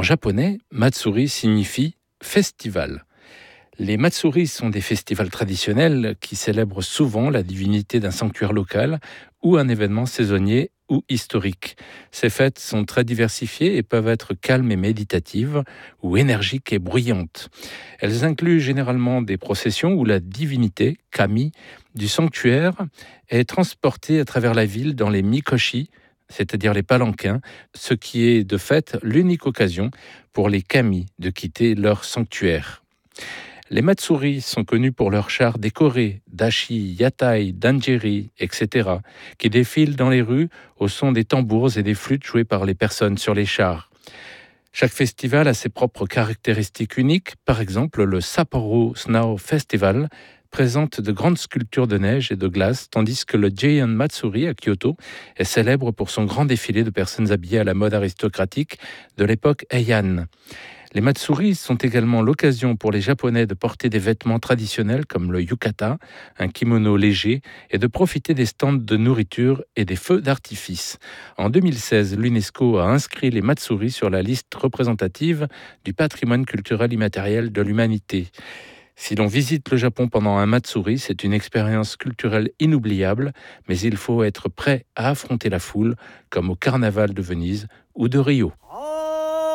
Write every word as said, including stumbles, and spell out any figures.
japonais, Matsuri signifie festival. Les Matsuri sont des festivals traditionnels qui célèbrent souvent la divinité d'un sanctuaire local ou un événement saisonnier ou historique. Ces fêtes sont très diversifiées et peuvent être calmes et méditatives ou énergiques et bruyantes. Elles incluent généralement des processions où la divinité, kami, du sanctuaire est transportée à travers la ville dans les mikoshi, c'est-à-dire les palanquins, ce qui est de fait l'unique occasion pour les kami de quitter leur sanctuaire. Les Matsuri sont connus pour leurs chars décorés, dashi, yatai, danjiri, et cetera, qui défilent dans les rues au son des tambours et des flûtes jouées par les personnes sur les chars. Chaque festival a ses propres caractéristiques uniques. Par exemple, le Sapporo Snow Festival présente de grandes sculptures de neige et de glace, tandis que le Gion Matsuri à Kyoto est célèbre pour son grand défilé de personnes habillées à la mode aristocratique de l'époque Heian. Les Matsuri sont également l'occasion pour les Japonais de porter des vêtements traditionnels comme le yukata, un kimono léger, et de profiter des stands de nourriture et des feux d'artifice. En deux mille seize, l'UNESCO a inscrit les Matsuri sur la liste représentative du patrimoine culturel immatériel de l'humanité. Si l'on visite le Japon pendant un Matsuri, c'est une expérience culturelle inoubliable, mais il faut être prêt à affronter la foule, comme au carnaval de Venise ou de Rio.